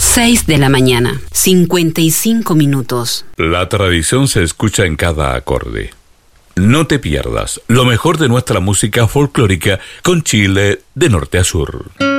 6 de la mañana, 55 minutos. La tradición se escucha en cada acorde. No te pierdas lo mejor de nuestra música folclórica con Chile de norte a sur.